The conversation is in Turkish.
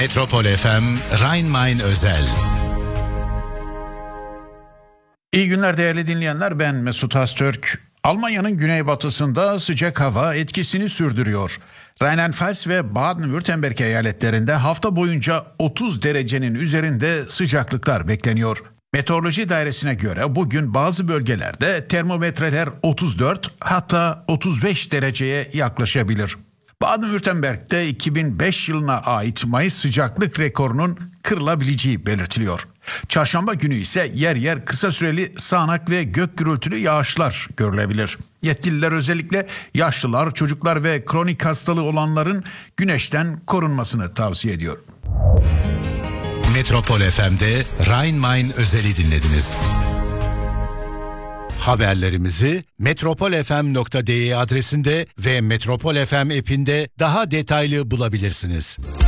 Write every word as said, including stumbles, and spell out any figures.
Metropol F M Rhein-Main özel. İyi günler değerli dinleyenler, ben Mesut Öztürk. Almanya'nın güneybatısında sıcak hava etkisini sürdürüyor. Rheinland-Pfalz ve Baden-Württemberg eyaletlerinde hafta boyunca otuz derecenin üzerinde sıcaklıklar bekleniyor. Meteoroloji Dairesi'ne göre bugün bazı bölgelerde termometreler otuz dört hatta otuz beş dereceye yaklaşabilir. Baden-Württemberg'de iki bin beş yılına ait Mayıs sıcaklık rekorunun kırılabileceği belirtiliyor. Çarşamba günü ise yer yer kısa süreli sağanak ve gök gürültülü yağışlar görülebilir. Yetkililer özellikle yaşlılar, çocuklar ve kronik hastalığı olanların güneşten korunmasını tavsiye ediyor. Metropol F M'de Rhein-Main özeli dinlediniz. Haberlerimizi metropol f m nokta d e adresinde ve Metropol F M app'inde daha detaylı bulabilirsiniz.